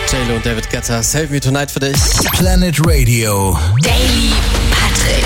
J-Lo und David Guetta, Save Me Tonight für dich. Planet Radio. Daily Patrick.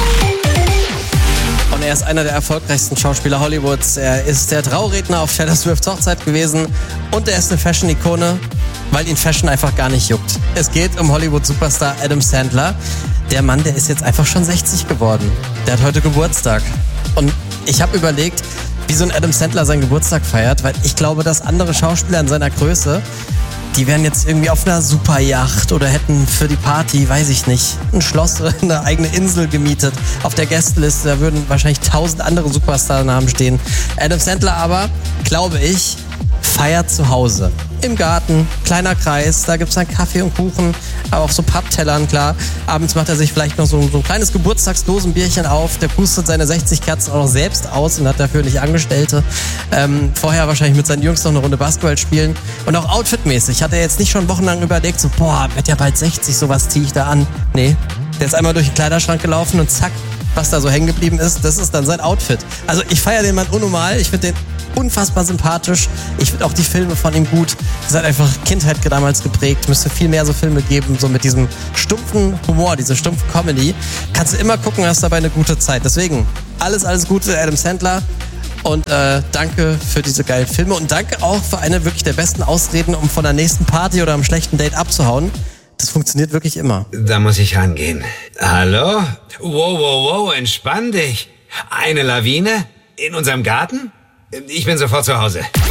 Und er ist einer der erfolgreichsten Schauspieler Hollywoods. Er ist der Trauredner auf Taylor Swifts Hochzeit gewesen und er ist eine Fashion-Ikone, weil ihn Fashion einfach gar nicht juckt. Es geht um Hollywood-Superstar Adam Sandler. Der Mann, der ist jetzt einfach schon 60 geworden. Der hat heute Geburtstag. Und ich habe überlegt, wie so ein Adam Sandler seinen Geburtstag feiert, weil ich glaube, dass andere Schauspieler in seiner Größe, die wären jetzt irgendwie auf einer Superjacht oder hätten für die Party, weiß ich nicht, ein Schloss oder eine eigene Insel gemietet. Auf der Gästeliste, da würden wahrscheinlich 1000 andere Superstar-Namen stehen. Adam Sandler aber, glaube ich, feiert zu Hause. Im Garten, kleiner Kreis, da gibt's dann Kaffee und Kuchen, aber auf so Papptellern, klar. Abends macht er sich vielleicht noch so ein kleines Geburtstagsdosenbierchen auf. Der pustet seine 60 Kerzen auch noch selbst aus und hat dafür nicht Angestellte. Vorher wahrscheinlich mit seinen Jungs noch eine Runde Basketball spielen. Und auch outfitmäßig hat er jetzt nicht schon wochenlang überlegt, so, boah, wird ja bald 60, sowas ziehe ich da an. Nee, der ist einmal durch den Kleiderschrank gelaufen und zack, was da so hängen geblieben ist, das ist dann sein Outfit. Also ich feiere den Mann unnormal, ich finde den unfassbar sympathisch. Ich finde auch die Filme von ihm gut. Das hat einfach Kindheit damals geprägt. Müsste viel mehr so Filme geben, so mit diesem stumpfen Humor, diese stumpfe Comedy. Kannst du immer gucken, hast dabei eine gute Zeit. Deswegen, alles Gute, Adam Sandler. Und danke für diese geilen Filme. Und danke auch für eine wirklich der besten Ausreden, um von der nächsten Party oder einem schlechten Date abzuhauen. Das funktioniert wirklich immer. Da muss ich rangehen. Hallo? Wow, entspann dich. Eine Lawine? In unserem Garten? Ich bin sofort zu Hause.